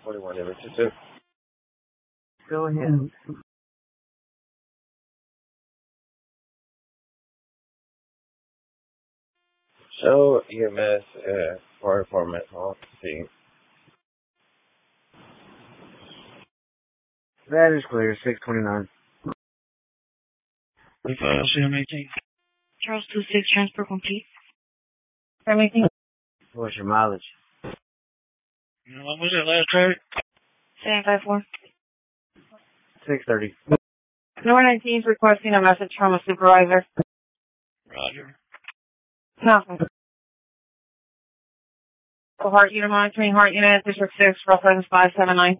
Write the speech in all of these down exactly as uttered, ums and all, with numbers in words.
forty-one David two. Go ahead. Show E M S uh, fire department on scene. That is clear, six twenty-nine. We file C M eighteen. Charles two six, transport complete. seven eighteen. What's your mileage? You know, what was that last trade? seven five four. six thirty. Number nineteen is requesting a message from a supervisor. Roger. Nothing. So heart unit monitoring, heart unit, District six, reference five seven nine.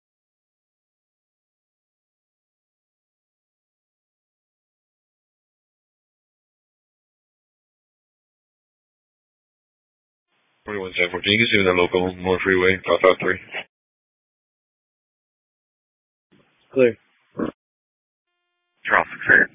forty-one seven fourteen, you can see the local Moore Freeway, five five three. Clear. Charles six eight.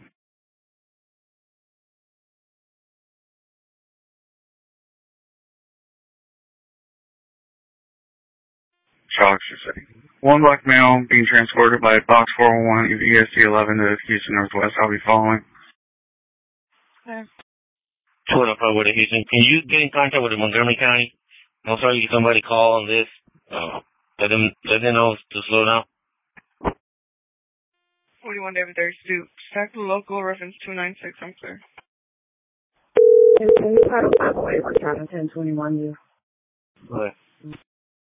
Charles six eight. One black male being transported by box four one one E S T eleven to Houston Northwest. I'll be following. Okay. two oh five with a Houston. Can you get in contact with the Montgomery County? I'm sorry, somebody call on this. Uh, let them let them know to slow down. forty-one David thirty-two. Stack the local reference two nine six. I'm clear. Can you try to find a way for ten twenty-one you? Go ahead.